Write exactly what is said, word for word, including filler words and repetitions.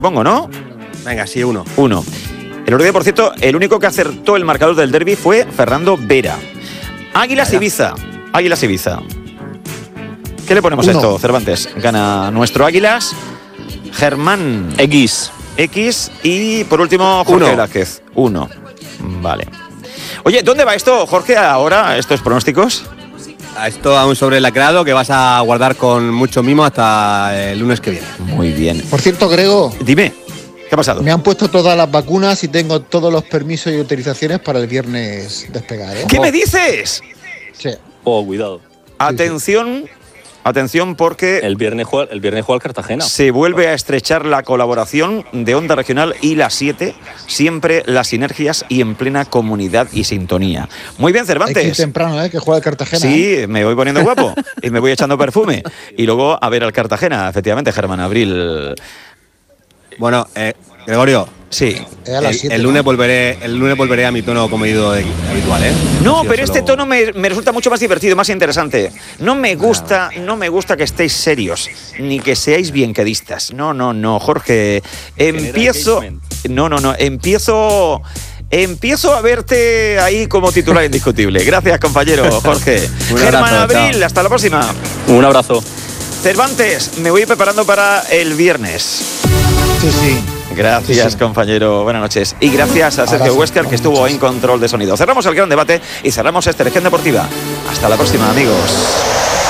Pongo, ¿no? Venga, sí, uno. Uno. El otro día, por cierto, el único que acertó el marcador del derbi fue Fernando Vera. Águilas Vaya. Ibiza. Águilas Ibiza. ¿Qué le ponemos Uno. a esto, Cervantes? Gana nuestro Águilas. Germán. X. X. Y por último, Jorge Uno. Velázquez. Uno. Vale. Oye, ¿dónde va esto, Jorge, ahora, estos pronósticos? A esto a un sobrelacrado que vas a guardar con mucho mimo hasta el lunes que viene. Muy bien. Por cierto, Grego, Dime, ¿qué ha pasado? me han puesto todas las vacunas y tengo todos los permisos y autorizaciones para el viernes despegar, ¿eh? ¿Qué me dices? Sí. Oh, cuidado. Atención, atención porque El viernes juega el, viernes juega el Cartagena. se vuelve a estrechar la colaboración de Onda Regional y la siete, siempre las sinergias y en plena comunidad y sintonía. Muy bien, Hay que ir Cervantes. temprano, ¿eh? Que juega el Cartagena. Sí, ¿eh? me voy poniendo guapo y me voy echando perfume. Y luego a ver al Cartagena, efectivamente, Germán Abril. Bueno, eh, Gregorio, Sí. Es a las el, siete, el ¿no? lunes volveré, el lunes volveré a mi tono comedido de- habitual, ¿eh? No, Sí, pero solo- este tono me, me resulta mucho más divertido, más interesante. No me gusta, no me gusta que estéis serios, ni que seáis bienquedistas. No, no, no, Jorge. Empiezo. engagement. No, no, no. Empiezo. Empiezo a verte ahí como titular indiscutible. Gracias, compañero Jorge. Un Germán abrazo, Abril, chao. hasta la próxima. Un abrazo. Cervantes, me voy preparando para el viernes. Sí, sí. Gracias, Sí, sí. compañero. Buenas noches. Y gracias a Sergio Abrazo. Huescar, que estuvo en control de sonido. Cerramos el gran debate y cerramos esta Región Deportiva. Hasta la próxima, amigos.